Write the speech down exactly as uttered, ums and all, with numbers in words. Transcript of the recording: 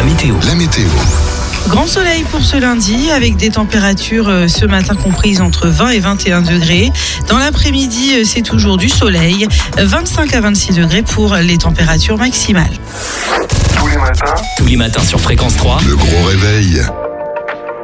météo. La météo. Grand soleil pour ce lundi avec des températures euh, ce matin comprises entre vingt et vingt et un degrés. Dans l'après-midi, euh, c'est toujours du soleil. vingt-cinq à vingt-six degrés pour les températures maximales. Tous les matins, Tous les matins sur Fréquence trois. le gros réveil.